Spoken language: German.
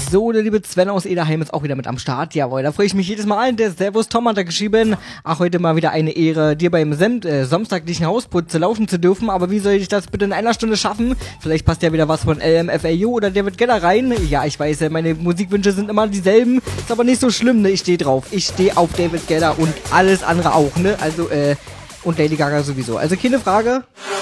So, der liebe Sven aus Ederheim ist auch wieder mit am Start. Jawohl, da freue ich mich jedes Mal. Der Servus Tom hat da geschrieben, ach, heute mal wieder eine Ehre, dir beim samstaglichen Hausputze laufen zu dürfen. Aber wie soll ich das bitte in einer Stunde schaffen? Vielleicht passt ja wieder was von LMFAO oder David Guetta rein. Ja, ich weiß, meine Musikwünsche sind immer dieselben. Ist aber nicht so schlimm, ne? Ich stehe drauf. Ich stehe auf David Guetta und alles andere auch, ne? Also, und Lady Gaga sowieso. Also keine Frage.